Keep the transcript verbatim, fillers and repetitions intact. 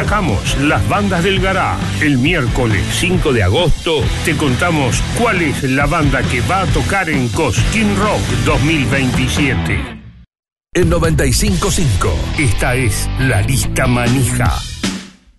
destacamos las bandas del Gará. El miércoles cinco de agosto te contamos cuál es la banda que va a tocar en Cosquín Rock dos mil veintisiete. En noventa y cinco punto cinco. Esta es la lista manija.